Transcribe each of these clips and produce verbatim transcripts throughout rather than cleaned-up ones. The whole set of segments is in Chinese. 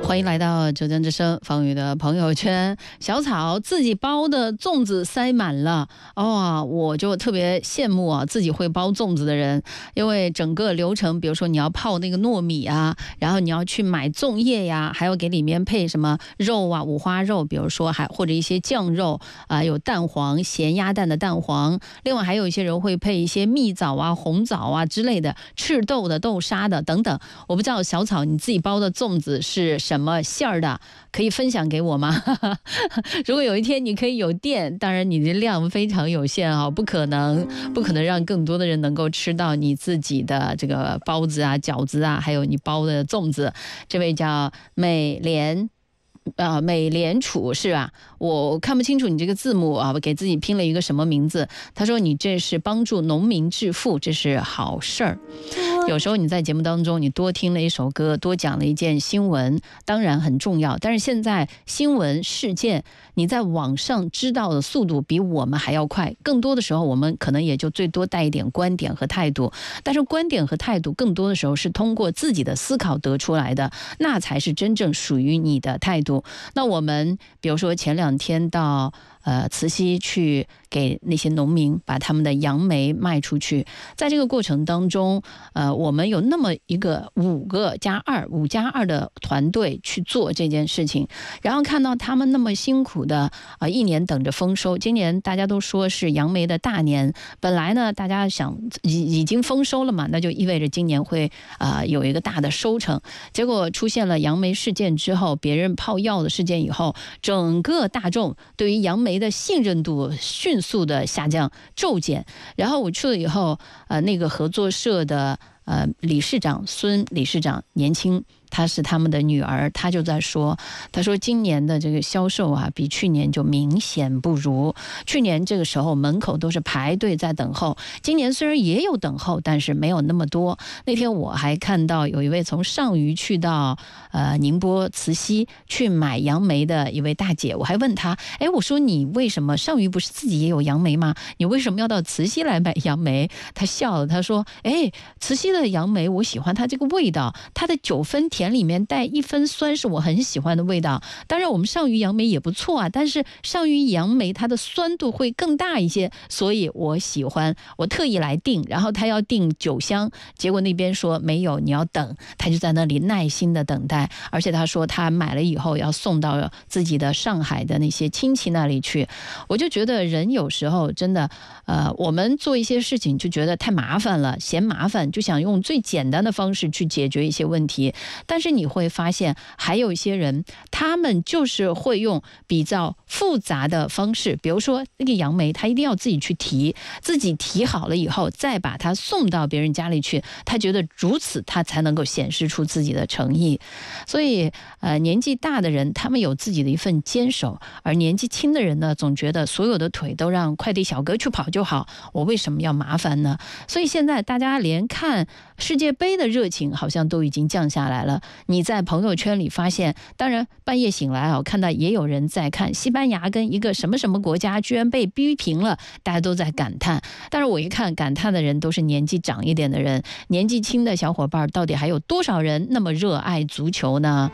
欢迎来到九江之声方宇的朋友圈。小草自己包的粽子塞满了哦，我就特别羡慕啊，自己会包粽子的人，因为整个流程，比如说你要泡那个糯米啊，然后你要去买粽叶呀，还要给里面配什么肉啊，五花肉，比如说还或者一些酱肉啊、呃，有蛋黄，咸鸭蛋的蛋黄，另外还有一些人会配一些蜜枣啊、红枣啊之类的，赤豆的、豆沙的等等。我不知道小草你自己包的粽子是什么馅儿的，可以分享给我吗？如果有一天你可以有店，当然你的量非常有限啊，不可能不可能让更多的人能够吃到你自己的这个包子啊、饺子啊，还有你包的粽子。这位叫美莲。呃，美联储是吧？我看不清楚你这个字幕啊，我给自己拼了一个什么名字？他说你这是帮助农民致富，这是好事儿。有时候你在节目当中，你多听了一首歌，多讲了一件新闻，当然很重要。但是现在新闻事件，你在网上知道的速度比我们还要快。更多的时候，我们可能也就最多带一点观点和态度，但是观点和态度更多的时候是通过自己的思考得出来的，那才是真正属于你的态度。那我们比如说前两天到呃慈溪去给那些农民把他们的杨梅卖出去，在这个过程当中，呃，我们有那么一个五个加二五加二的团队去做这件事情，然后看到他们那么辛苦的啊、呃，一年等着丰收。今年大家都说是杨梅的大年，本来呢大家想已已经丰收了嘛，那就意味着今年会啊、呃、有一个大的收成。结果出现了杨梅事件之后，别人泡药的事件以后，整个大众对于杨梅的信任度迅速的下降骤减。然后我去了以后，呃，那个合作社的呃理事长孙理事长年轻，他是他们的女儿，他就在说，他说今年的这个销售啊，比去年就明显不如。去年这个时候门口都是排队在等候，今年虽然也有等候，但是没有那么多。那天我还看到有一位从上虞去到呃宁波慈溪去买杨梅的一位大姐，我还问她，哎，我说你为什么上虞不是自己也有杨梅吗？你为什么要到慈溪来买杨梅？她笑了，她说，哎，慈溪的杨梅我喜欢它这个味道，它的九分甜里面带一分酸，是我很喜欢的味道。当然我们上虞杨梅也不错啊，但是上虞杨梅它的酸度会更大一些，所以我喜欢，我特意来订。然后他要订九箱，结果那边说没有，你要等。他就在那里耐心的等待，而且他说他买了以后要送到自己的上海的那些亲戚那里去。我就觉得人有时候真的呃，我们做一些事情就觉得太麻烦了，嫌麻烦，就想用最简单的方式去解决一些问题。但是你会发现还有一些人，他们就是会用比较复杂的方式，比如说那个杨梅他一定要自己去提，自己提好了以后再把它送到别人家里去，他觉得如此他才能够显示出自己的诚意。所以呃，年纪大的人他们有自己的一份坚守，而年纪轻的人呢，总觉得所有的腿都让快递小哥去跑就好，我为什么要麻烦呢？所以现在大家连看世界杯的热情好像都已经降下来了。你在朋友圈里发现，当然半夜醒来啊，我看到也有人在看西班牙跟一个什么什么国家居然被逼平了，大家都在感叹。但是我一看感叹的人都是年纪长一点的人，年纪轻的小伙伴到底还有多少人那么热爱足球呢？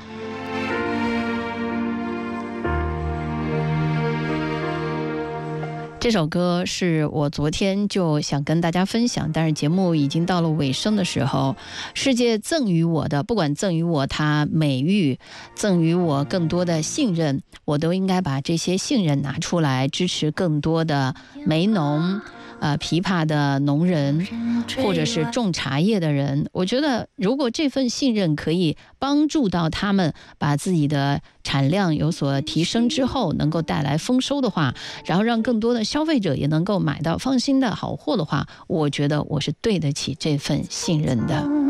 这首歌是我昨天就想跟大家分享，但是节目已经到了尾声的时候，世界赠予我的，不管赠予我它美誉，赠予我更多的信任，我都应该把这些信任拿出来支持更多的梅农呃，枇杷的农人，或者是种茶叶的人。我觉得如果这份信任可以帮助到他们把自己的产量有所提升之后能够带来丰收的话，然后让更多的消费者也能够买到放心的好货的话，我觉得我是对得起这份信任的。